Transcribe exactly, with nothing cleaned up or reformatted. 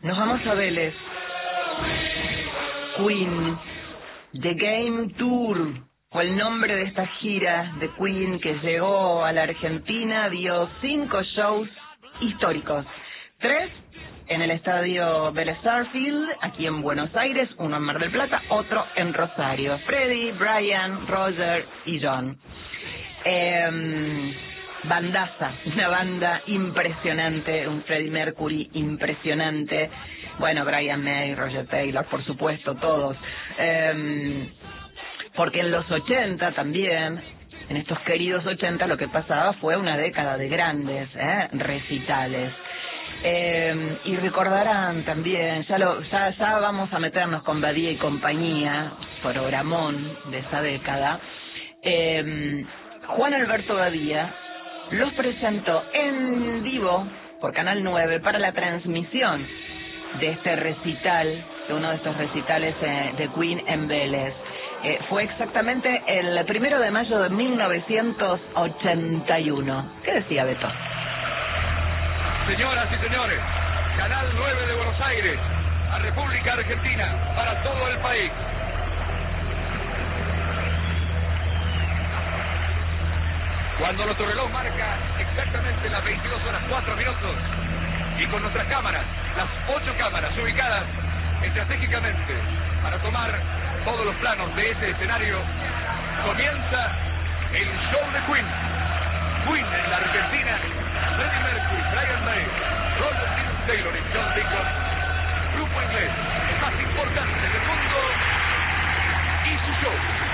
Nos vamos a Vélez. Queen, The Game Tour, fue el nombre de esta gira de Queen que llegó a la Argentina, dio cinco shows históricos. Tres en el estadio Vélez Sarsfield, aquí en Buenos Aires, uno en Mar del Plata, otro en Rosario. Freddie, Brian, Roger y John. Eh, bandaza, una banda impresionante, un Freddie Mercury impresionante. Bueno, Brian May, Roger Taylor, por supuesto, todos. Eh, porque en los ochenta también, en estos queridos ochenta, lo que pasaba fue una década de grandes ¿eh? recitales. Eh, y recordarán también, ya, lo, ya, ya vamos a meternos con Badía y compañía, programón de esa década. Eh, Juan Alberto Badía los presentó en vivo por Canal nueve para la transmisión de este recital, de uno de estos recitales eh, de Queen en Vélez. Eh, fue exactamente el primero de mayo de mil novecientos ochenta y uno. ¿Qué decía Beto? Señoras y señores, Canal nueve de Buenos Aires, a República Argentina, para todo el país. Cuando nuestro reloj marca exactamente las veintidós horas cuatro minutos, y con nuestras cámaras, las ocho cámaras ubicadas estratégicamente para tomar todos los planos de ese escenario, comienza el show de Queen. Queen en la Argentina, Freddie Mercury, Brian May, Roger Taylor y John Deacon, grupo inglés, el más importante del mundo, y su show.